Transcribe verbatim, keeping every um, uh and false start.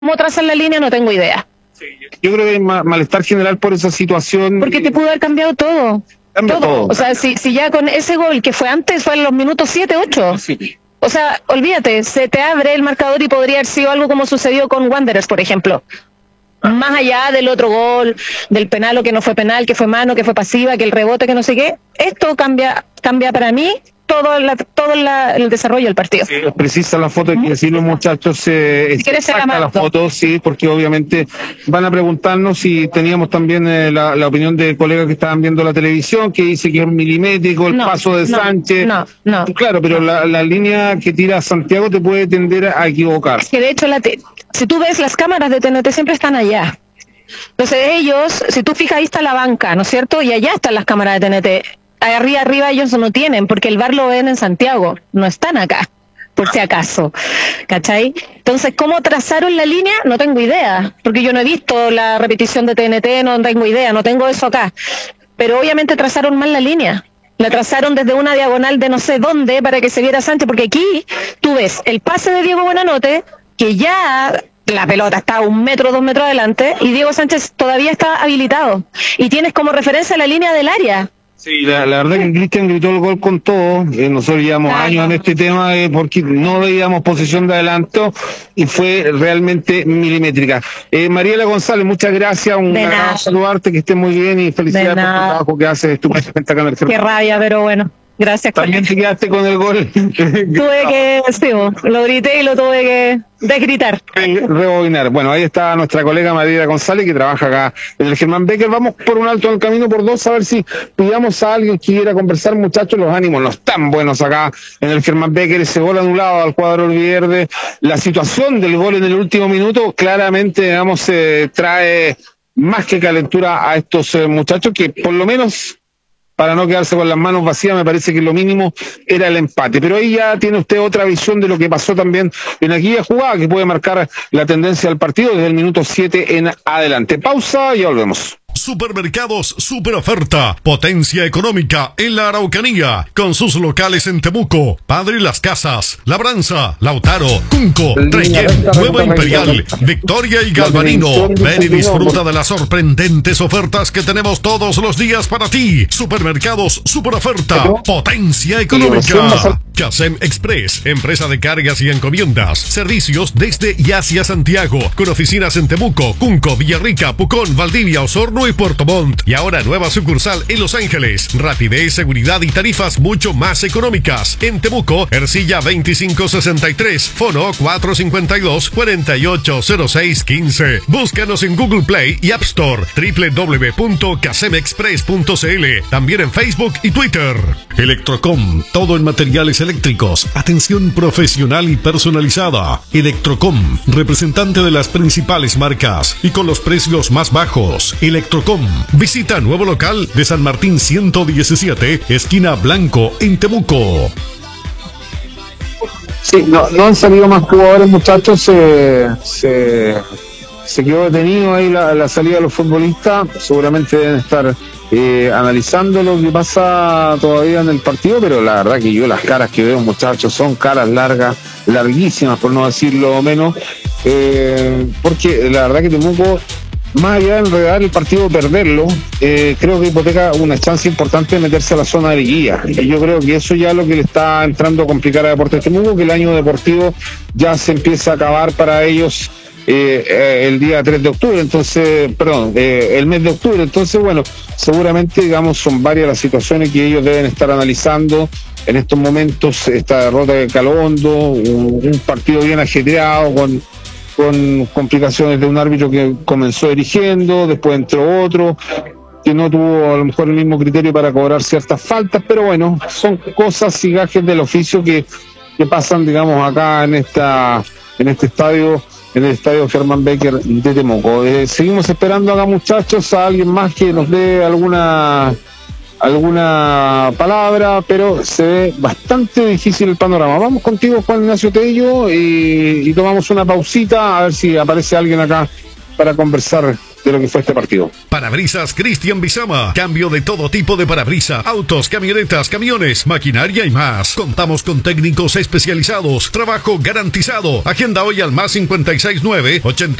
cómo trazar la línea no tengo idea. Sí, yo creo que hay ma- malestar general por esa situación. Porque te pudo haber cambiado todo. Cambia todo. todo. O sea, si, si ya con ese gol que fue antes, fue en los minutos siete, ocho. Sí. O sea, olvídate, se te abre el marcador y podría haber sido algo como sucedió con Wanderers, por ejemplo. Más allá del otro gol, del penal o que no fue penal, que fue mano, que fue pasiva, que el rebote, que no sé qué, esto cambia cambia para mí todo, la, todo la, el desarrollo del partido. Sí, es precisa la foto, hay que decir los muchachos, eh, Si quieres, se la saca la mando. foto, sí, porque obviamente van a preguntarnos si teníamos también eh, la, la opinión de colegas que estaban viendo la televisión, que dice que es milimétrico el No, paso de no, Sánchez. no, no. Claro, pero la, la línea que tira Santiago te puede tender a equivocar. Que de hecho, la te- si tú ves las cámaras de T N T siempre están allá. Entonces ellos, si tú fijas, ahí está la banca, ¿no es cierto? Y allá están las cámaras de T N T. Arriba, arriba ellos no tienen, porque el V A R lo ven en Santiago, no están acá, por si acaso, ¿cachai? Entonces, ¿cómo trazaron la línea? No tengo idea, porque yo no he visto la repetición de T N T, no tengo idea, no tengo eso acá. Pero obviamente trazaron mal la línea. La trazaron desde una diagonal de no sé dónde para que se viera Sánchez, porque aquí tú ves el pase de Diego Buenanote, que ya la pelota está a un metro, dos metros adelante, y Diego Sánchez todavía está habilitado. Y tienes como referencia la línea del área. Sí, la, la verdad que Cristian gritó el gol con todo. Eh, nosotros llevamos Claro. años en este tema eh, porque no veíamos posición de adelanto y fue realmente milimétrica. Eh, Mariela González, muchas gracias. Un De agrado nada. saludarte, que estés muy bien y felicidades De por tu nada. trabajo que haces estupendamente acá en el Qué Germán. rabia, pero bueno. Gracias. También te quedaste con el gol. Tuve que, sí, bo, lo grité y lo tuve que desgritar. Rebobinar. Bueno, ahí está nuestra colega Mariela González, que trabaja acá en el Germán Becker. Vamos por un alto en el camino por dos, a ver si pidamos a alguien que quiera conversar. Muchachos, los ánimos no están buenos acá en el Germán Becker. Ese gol anulado al cuadro verde. La situación del gol en el último minuto claramente, digamos, eh, trae más que calentura a estos eh, muchachos que por lo menos, para no quedarse con las manos vacías, me parece que lo mínimo era el empate. Pero ahí ya tiene usted otra visión de lo que pasó también en aquella jugada que puede marcar la tendencia del partido desde el minuto siete en adelante. Pausa y ya volvemos. Supermercados Super Oferta, potencia económica en la Araucanía, con sus locales en Temuco, Padre Las Casas, Labranza, Lautaro, Cunco, Treyén, Nueva Imperial, Victoria y Galvarino. Ven y disfruta de las sorprendentes ofertas que tenemos todos los días para ti. Supermercados Super Oferta, potencia económica. Casem Express, empresa de cargas y encomiendas, servicios desde y hacia Santiago, con oficinas en Temuco, Cunco, Villarrica, Pucón, Valdivia, Osorno y Puerto Montt. Y ahora nueva sucursal en Los Ángeles. Rapidez, seguridad y tarifas mucho más económicas. En Temuco, Ercilla veinticinco sesenta y tres, Fono cuatro cinco dos, cuatro ocho cero seis uno cinco. Búscanos en Google Play y App Store, doble u doble u doble u punto casem express punto c l. También en Facebook y Twitter. Electrocom, todo en materiales eléctricos, atención profesional y personalizada. Electrocom, representante de las principales marcas y con los precios más bajos. Electrocom, visita nuevo local de San Martín ciento diecisiete, esquina Blanco, en Temuco. Sí, no, no han salido más jugadores, muchachos. Se, se, se quedó detenido ahí la, la salida de los futbolistas. Seguramente deben estar eh, analizando lo que pasa todavía en el partido, pero la verdad que yo las caras que veo, muchachos, son caras largas, larguísimas, por no decirlo menos, eh, porque la verdad que Temuco, más allá de enredar el partido, perderlo, eh, creo que hipoteca una chance importante de meterse a la zona de liguilla. Y yo creo que eso ya es lo que le está entrando a complicar a Deportes Temuco, que el año deportivo ya se empieza a acabar para ellos eh, eh, el día tres de octubre, entonces, perdón, eh, el mes de octubre. Entonces, bueno, seguramente, digamos, son varias las situaciones que ellos deben estar analizando en estos momentos. Esta derrota de Calondo, un, un partido bien ajetreado, con con complicaciones de un árbitro que comenzó dirigiendo, después entró otro que no tuvo a lo mejor el mismo criterio para cobrar ciertas faltas, pero bueno, son cosas y gajes del oficio que, que pasan, digamos, acá en esta en este estadio, en el estadio Germán Becker de Temuco. Eh, seguimos esperando acá, muchachos, a alguien más que nos dé alguna alguna palabra, pero se ve bastante difícil el panorama. Vamos contigo, Juan Ignacio Tello, y, y tomamos una pausita a ver si aparece alguien acá para conversar de de lo que fue este partido. Parabrisas Cristian Bizama. Cambio de todo tipo de parabrisas, autos, camionetas, camiones, maquinaria y más. Contamos con técnicos especializados. Trabajo garantizado. Agenda hoy al más cincuenta y seis nueve ochenta